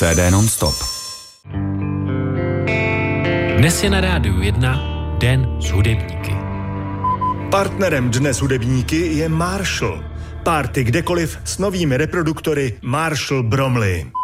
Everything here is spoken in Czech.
CD non-stop. Dnes je na Rádiu 1 Den s hudebníky. Partnerem Dne s hudebníky je Marshall. Party kdekoliv s novými reproduktory Marshall Bromley.